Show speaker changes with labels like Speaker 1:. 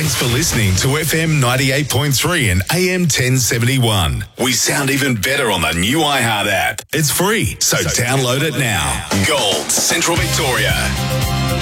Speaker 1: Thanks for listening to FM 98.3 and AM 1071. We sound even better on the new iHeart app. It's free, so download it now. Gold, Central Victoria.